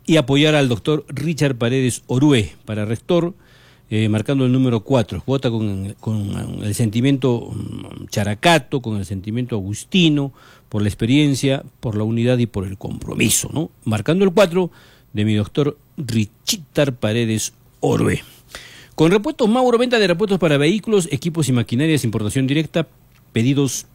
y apoyar al doctor Richard Paredes Orue para rector, marcando el número 4. Vota con el sentimiento characato, con el sentimiento agustino, por la experiencia, por la unidad y por el compromiso, ¿no? Marcando el 4 de mi doctor Richard Paredes Orue. Con Repuestos Mauro, venta de repuestos para vehículos, equipos y maquinarias, importación directa, pedidos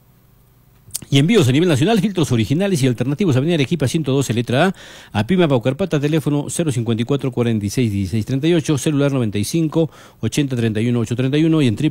y envíos a nivel nacional, filtros originales y alternativos. Avenida Arequipa 112, letra A, Apima Paucarpata, teléfono 054 46 16 38, celular 95 80 31 831 y en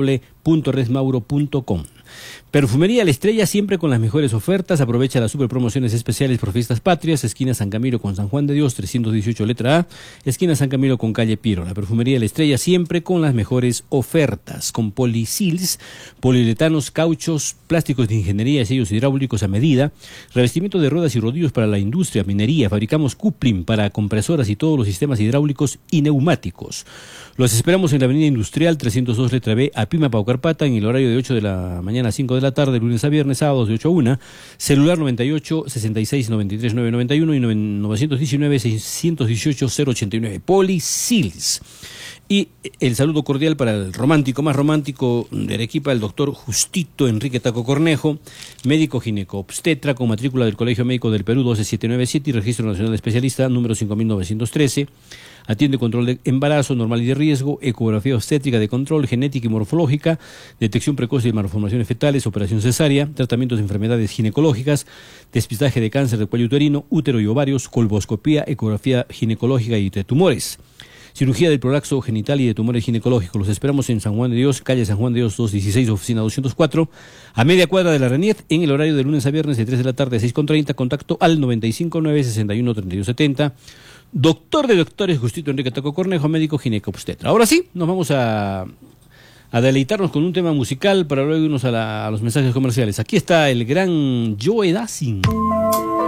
www.resmauro.com. Perfumería La Estrella, siempre con las mejores ofertas. Aprovecha las super promociones especiales por Fiestas Patrias. Esquina San Camilo con San Juan de Dios, 318, letra A. Esquina San Camilo con calle Piero. La Perfumería La Estrella, siempre con las mejores ofertas. Con polisils, poliuretanos, cauchos, plásticos de ingeniería y sellos hidráulicos a medida. Revestimiento de ruedas y rodillos para la industria, minería. Fabricamos coupling para compresoras y todos los sistemas hidráulicos y neumáticos. Los esperamos en la Avenida Industrial 302, letra B, Apima Paucarpata, en el horario de 8 de la mañana a 5 de la tarde, lunes a viernes, sábados de 8 a 1, celular 98 66 93 991 y 919 618 089, Polisils. Y el saludo cordial para el romántico más romántico de Arequipa, el doctor Justito Enrique Taco Cornejo, médico gineco-obstetra con matrícula del Colegio Médico del Perú 12797 y registro nacional de especialista número 5913. Atiende control de embarazo normal y de riesgo, ecografía obstétrica de control, genética y morfológica, detección precoz de malformaciones fetales, operación cesárea, tratamientos de enfermedades ginecológicas, despistaje de cáncer de cuello uterino, útero y ovarios, colposcopía, ecografía ginecológica y de tumores. Cirugía del prolaxo genital y de tumores ginecológicos. Los esperamos en San Juan de Dios, calle San Juan de Dios 216, oficina 204, a media cuadra de la RENIEF, en el horario de lunes a viernes de 3 de la tarde a 6:30, contacto al 959 61 32 70. Doctor de doctores Justito Enrique Taco Cornejo, médico gineco-obstetra. Ahora sí, nos vamos a deleitarnos con un tema musical para luego irnos a los mensajes comerciales. Aquí está el gran Joe Dassin.